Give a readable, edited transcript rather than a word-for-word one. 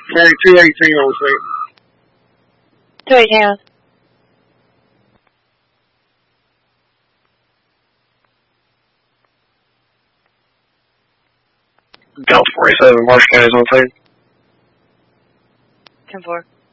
Carry 218 on scene. 218. Delta 47, Marsh County's on scene. 10-4.